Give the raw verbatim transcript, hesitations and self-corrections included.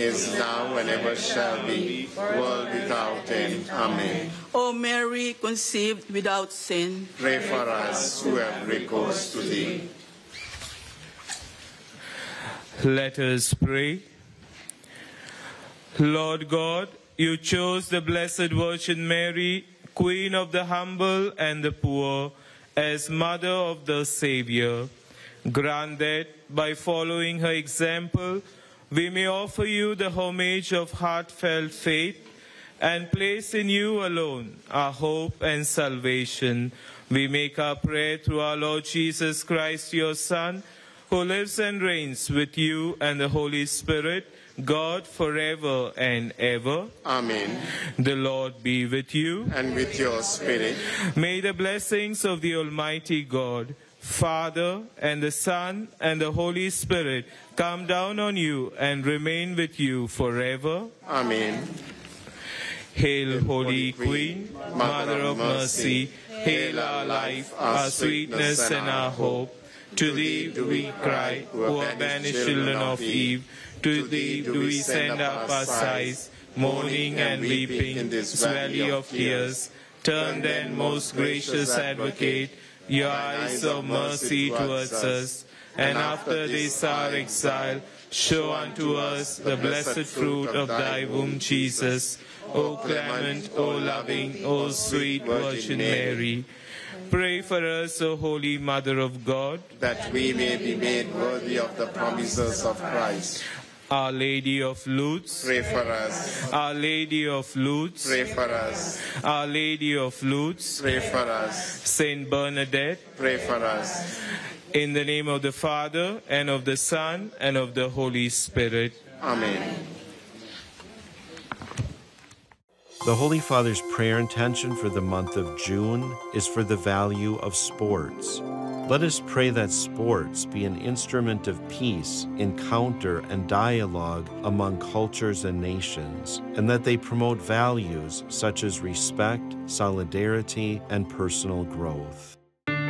is now, and ever shall be, world without end. Amen. O Mary, conceived without sin, Pray for us who have recourse to thee. Let us pray. Lord God, you chose the Blessed Virgin Mary, Queen of the humble and the poor, as Mother of the Savior. Grant that, by following her example, we may offer you the homage of heartfelt faith and place in you alone our hope and salvation. We make our prayer through our Lord Jesus Christ, your Son, who lives and reigns with you and the Holy Spirit, God, forever and ever. Amen. The Lord be with you. And with your spirit. May the blessings of the Almighty God, Father, and the Son, and the Holy Spirit come down on you and remain with you forever. Amen. Hail, Holy Queen, Mother of Mercy, hail our life, our sweetness, and our hope. To thee do we cry, who are banished children of Eve. To thee do we send up our sighs, mourning and weeping in this valley of tears. Turn then, most gracious Advocate, your eyes of mercy towards us, and after this our exile, show unto us the blessed fruit of thy womb, Jesus. O clement, O loving, O sweet Virgin Mary, pray for us, O Holy Mother of God, that we may be made worthy of the promises of Christ. Our Lady of Lourdes, Pray for us. Our Lady of Lourdes, Pray for us. Our Lady of Lourdes, Pray for us. Saint Bernadette, Pray for us. in the name of the Father, and of the Son, and of the Holy Spirit. Amen. The Holy Father's prayer intention for the month of June is for the value of sports. Let us pray that sports be an instrument of peace, encounter, and dialogue among cultures and nations, and that they promote values such as respect, solidarity, and personal growth.